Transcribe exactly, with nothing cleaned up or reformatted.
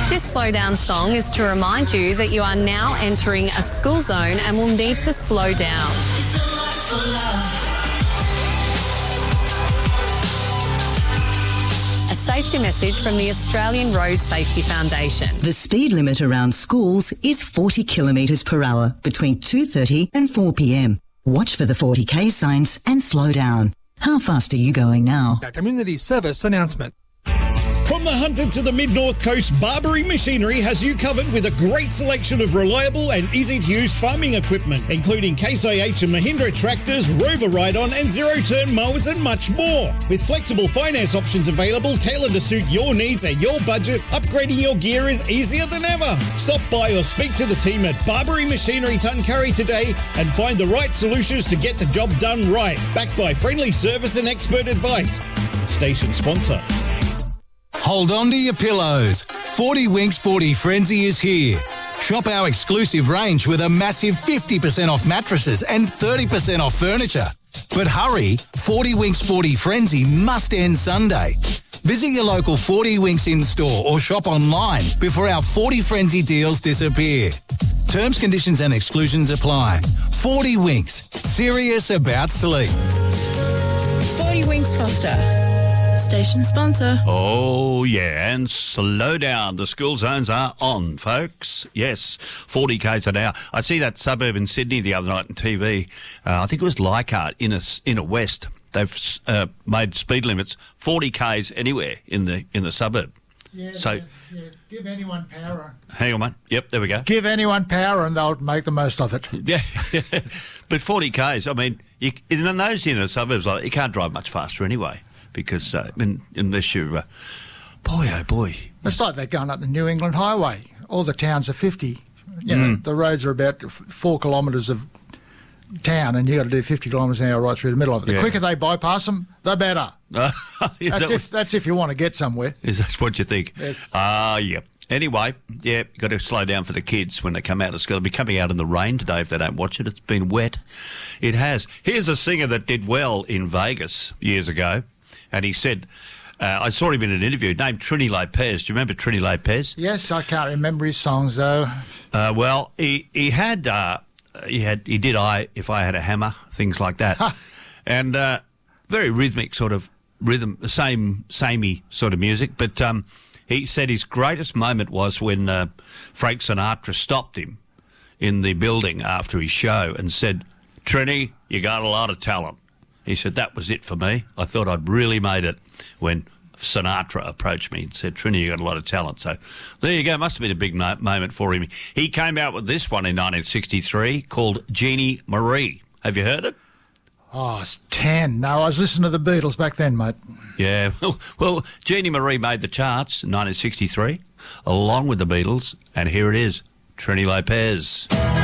This slow down song is to remind you that you are now entering a school zone and will need to slow down. It's a life for love. A safety message from the Australian Road Safety Foundation. The speed limit around schools is forty kilometres per hour between two thirty and four p m. Watch for the forty k signs and slow down. How fast are you going now? A community service announcement. From the Hunter to the Mid-North Coast, Barbary Machinery has you covered with a great selection of reliable and easy-to-use farming equipment, including Case I H and Mahindra tractors, Rover Ride-On and zero-turn mowers and much more. With flexible finance options available tailored to suit your needs and your budget, upgrading your gear is easier than ever. Stop by or speak to the team at Barbary Machinery Tuncurry today and find the right solutions to get the job done right. Backed by friendly service and expert advice. Station sponsor. Hold on to your pillows. forty Winks forty Frenzy is here. Shop our exclusive range with a massive fifty percent off mattresses and thirty percent off furniture. But hurry, forty Winks forty Frenzy must end Sunday. Visit your local forty Winks in-store or shop online before our forty Frenzy deals disappear. Terms, conditions and exclusions apply. forty Winks, serious about sleep. forty Winks Foster. Station sponsor. Oh, yeah, and slow down. The school zones are on, folks. Yes, forty k's an hour. I see that suburb in Sydney the other night on T V. Uh, I think it was Leichhardt, in a, in a West. They've uh, made speed limits forty k's anywhere in the in the suburb. Yeah, so, yeah, yeah. Give anyone power. Hang on, mate. Yep, there we go. Give anyone power and they'll make the most of it. Yeah, but forty k's, I mean, you, in those inner suburbs, like, you can't drive much faster anyway. Because uh, in, unless you're, uh, boy, oh boy. It's like they're going up the New England Highway. All the towns are fifty. You know, Mm. the roads are about f- four kilometres of town and you got to do fifty kilometres an hour right through the middle of it. The Yeah. quicker they bypass them, the better. Uh, is That's that if, what, that's if you want to get somewhere. is that what you think? Yes. Ah, uh, yeah. Anyway, yeah, you've got to slow down for the kids when they come out of school. They'll be coming out in the rain today if they don't watch it. It's been wet. It has. Here's a singer that did well in Vegas years ago. And he said, uh, I saw him in an interview, named Trini Lopez. Do you remember Trini Lopez? Yes, I can't remember his songs though. Uh, well, he he had uh, he had he did I If I Had a Hammer, things like that, and uh, very rhythmic sort of rhythm, same samey sort of music. But um, he said his greatest moment was when uh, Frank Sinatra stopped him in the building after his show and said, "Trini, you got a lot of talent." He said, that was it for me. I thought I'd really made it when Sinatra approached me and said, Trini, you got a lot of talent. So there you go. Must have been a big mo- moment for him. He came out with this one in nineteen sixty-three called Jeannie Marie. Have you heard it? Oh, it's ten. No, I was listening to the Beatles back then, mate. Yeah. Well, well Jeannie Marie made the charts in nineteen sixty-three along with the Beatles. And here it is, Trini Lopez.